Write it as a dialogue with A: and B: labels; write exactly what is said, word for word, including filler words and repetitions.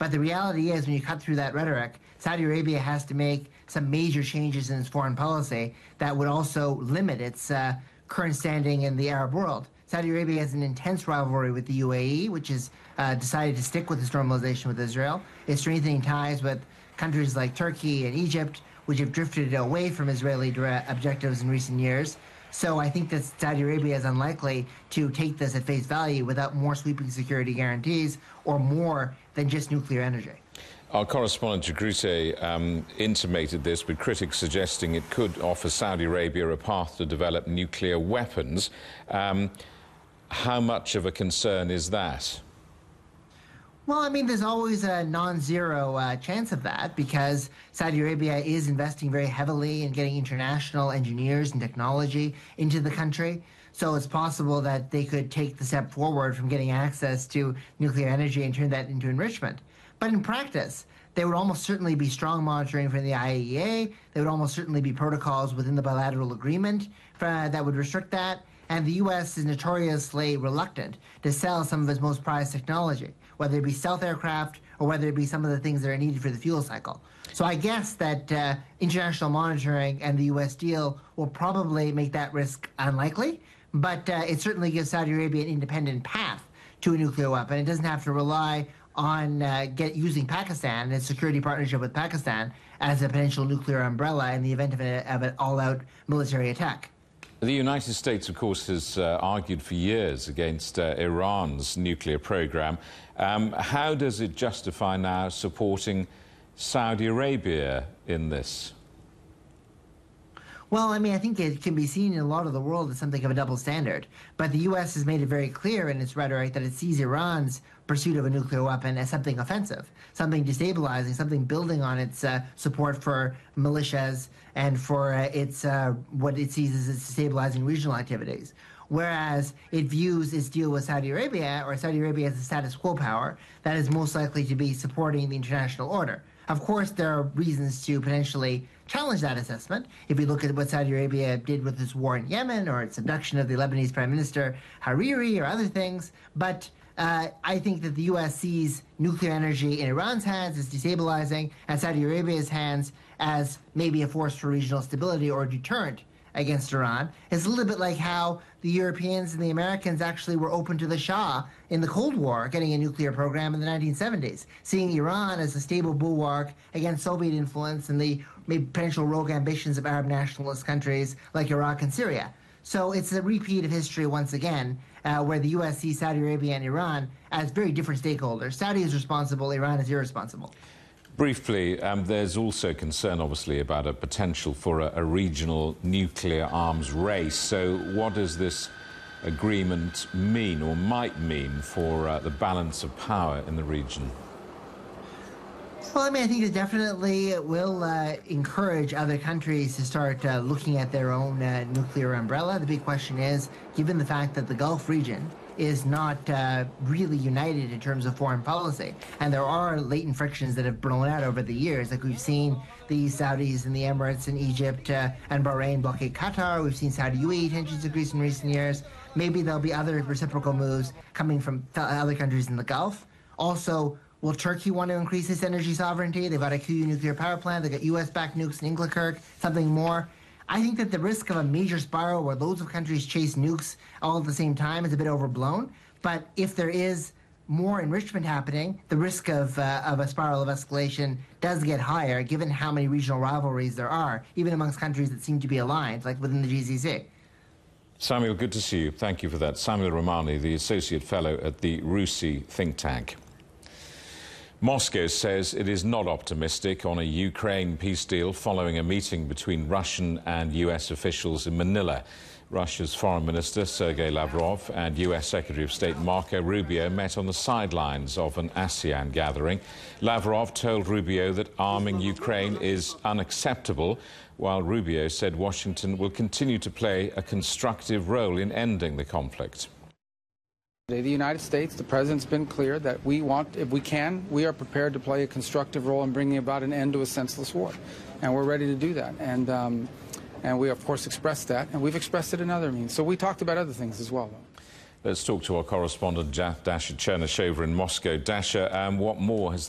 A: But the reality is, when you cut through that rhetoric, Saudi Arabia has to make some major changes in its foreign policy that would also limit its uh, current standing in the Arab world. Saudi Arabia has an intense rivalry with the U A E, which has uh, decided to stick with its normalization with Israel. It's strengthening ties with countries like Turkey and Egypt, which have drifted away from Israeli direct objectives in recent years. So I think that Saudi Arabia is unlikely to take this at face value without more sweeping security guarantees or more than just nuclear energy.
B: Our correspondent Jagrute um, intimated this, with critics suggesting it could offer Saudi Arabia a path to develop nuclear weapons. Um, how much of a concern is that?
A: Well, I mean, there's always a non-zero uh, chance of that, because Saudi Arabia is investing very heavily in getting international engineers and technology into the country. So it's possible that they could take the step forward from getting access to nuclear energy and turn that into enrichment. But in practice, there would almost certainly be strong monitoring from the I A E A. There would almost certainly be protocols within the bilateral agreement for, uh, that would restrict that. And the U S is notoriously reluctant to sell some of its most prized technology, whether it be stealth aircraft or whether it be some of the things that are needed for the fuel cycle. So I guess that uh, international monitoring and the U S deal will probably make that risk unlikely, but uh, it certainly gives Saudi Arabia an independent path to a nuclear weapon. It doesn't have to rely on uh, get using Pakistan and its security partnership with Pakistan as a potential nuclear umbrella in the event of, a, of an all-out military attack.
B: The United States, of course, has uh, argued for years against uh, Iran's nuclear program. Um, how does it justify now supporting Saudi Arabia in this?
A: Well, I mean, I think it can be seen in a lot of the world as something of a double standard. But the U S has made it very clear in its rhetoric that it sees Iran's pursuit of a nuclear weapon as something offensive, something destabilizing, something building on its uh, support for militias and for uh, its uh, what it sees as its destabilizing regional activities. Whereas it views its deal with Saudi Arabia, or Saudi Arabia as a status quo power, that is most likely to be supporting the international order. Of course, there are reasons to potentially challenge that assessment. If we look at what Saudi Arabia did with its war in Yemen, or its abduction of the Lebanese Prime Minister Hariri, or other things, but uh, I think that the U S sees nuclear energy in Iran's hands as destabilizing, and Saudi Arabia's hands as maybe a force for regional stability or a deterrent against Iran. It's a little bit like how the Europeans and the Americans actually were open to the Shah in the Cold War getting a nuclear program in the nineteen seventies, seeing Iran as a stable bulwark against Soviet influence and the maybe potential rogue ambitions of Arab nationalist countries like Iraq and Syria. So it's a repeat of history once again, uh, where the U S sees Saudi Arabia and Iran as very different stakeholders. Saudi is responsible, Iran is irresponsible.
B: Briefly, um, there's also concern, obviously, about a potential for a, a regional nuclear arms race. So what does this agreement mean, or might mean, for uh, the balance of power in the region?
A: Well, I mean, I think it definitely will uh, encourage other countries to start uh, looking at their own uh, nuclear umbrella. The big question is, given the fact that the Gulf region is not uh, really united in terms of foreign policy, and there are latent frictions that have blown out over the years, like we've seen the Saudis and the Emirates and Egypt uh, and Bahrain blockade Qatar. We've seen Saudi-U A E tensions increase in recent years. Maybe there'll be other reciprocal moves coming from other countries in the Gulf. Also, will Turkey want to increase its energy sovereignty? They've got a Q nuclear power plant. They've got U S-backed nukes in Inglenkirch, something more. I think that the risk of a major spiral where loads of countries chase nukes all at the same time is a bit overblown. But if there is more enrichment happening, the risk of, uh, of a spiral of escalation does get higher, given how many regional rivalries there are, even amongst countries that seem to be aligned, like within the G C C.
B: Samuel, good to see you. Thank you for that. Samuel Ramani, the Associate Fellow at the RUSI think tank. Moscow says it is not optimistic on a Ukraine peace deal following a meeting between Russian and U S officials in Manila. Russia's Foreign Minister Sergei Lavrov and U S Secretary of State Marco Rubio met on the sidelines of an ASEAN gathering. Lavrov told Rubio that arming Ukraine is unacceptable, while Rubio said Washington will continue to play a constructive role in ending the conflict.
C: The United States, the President's been clear that we want, if we can, we are prepared to play a constructive role in bringing about an end to a senseless war. And we're ready to do that. And, um, and we, of course, expressed that. And we've expressed it in other means. So we talked about other things as well.
B: Let's talk to our correspondent, Dasha Chernysheva in Moscow. Dasha, um, what more has